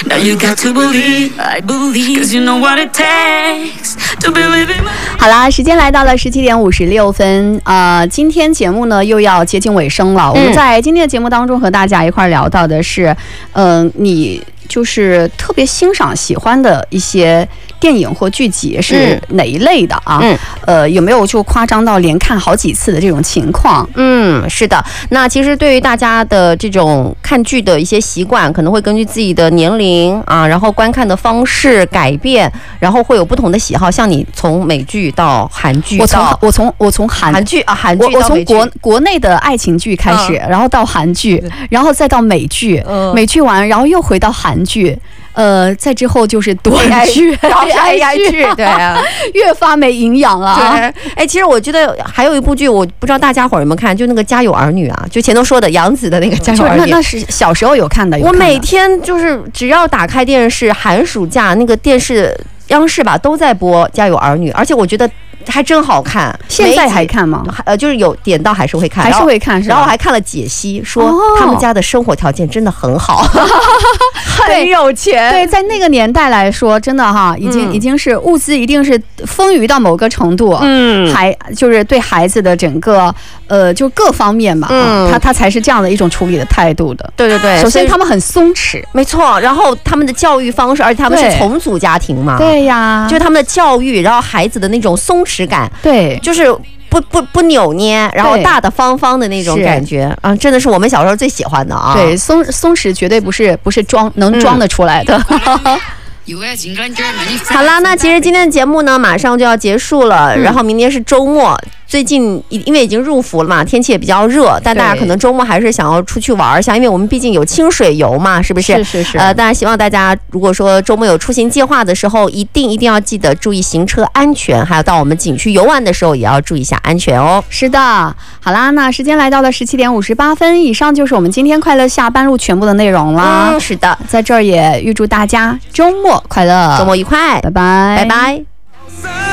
Now you got to believe, I believe, 'cause you know what it takes to believe in my... 好啦，时间来到了17:56，今天节目呢又要接近尾声了。我们在今天的节目当中和大家一块聊到的是，你就是特别欣赏、喜欢的一些电影或剧集是哪一类的啊？有没有就夸张到连看好几次的这种情况？ 是的。那其实对于大家的这种看剧的一些习惯，可能会根据自己的年龄啊，然后观看的方式改变，然后会有不同的喜好。像你从美剧到韩剧， 我从韩剧到我从美剧， 国内的爱情剧开始，然后到韩剧，然后再到美剧，美剧完，然后又回到韩剧。再之后就是短剧， 然后是 AI 剧，对啊， 越发没营养了。 对，哎，其实我觉得还有一部剧，我不知道大家伙儿有没有看，就那个《家有儿女》啊，就前头说的杨紫的那个《家有儿女》， 那是小时候有看的。 我每天就是只要打开电视，寒暑假那个电视央视吧都在播《家有儿女》，而且我觉得还真好看。 现在还看吗？ 就是有点到还是会看， 还是会看， 然后我还看了解析，说他们家的生活条件真的很好，很有钱。 对，在那个年代来说，真的哈，已经是物资一定是丰裕到某个程度，还就是对孩子的整个就各方面嘛，他才是这样的一种处理的态度的。 对对对， 首先他们很松弛， 没错，然后他们的教育方式，而且他们是重组家庭嘛， 对呀， 就是他们的教育，然后孩子的那种松弛感， 对， 就是不扭捏，然后大大方方的那种感觉啊，真的是我们小时候最喜欢的啊。 对，松弛绝对不是能装得出来的。 好啦，那其实今天的节目呢，马上就要结束了，然后明天是周末。最近因为已经入伏了嘛，天气也比较热，但大家可能周末还是想要出去玩一下，因为我们毕竟有清水游嘛，是不是？ 是。 当然希望大家如果说周末有出行计划的时候，一定要记得注意行车安全，还有到我们景区游玩的时候也要注意一下安全哦。 是的，好啦，那时间来到了17:58，以上就是我们今天快乐下班路全部的内容啦。 是的， 在这儿也预祝大家周末快乐， 周末愉快， 拜拜， 拜拜。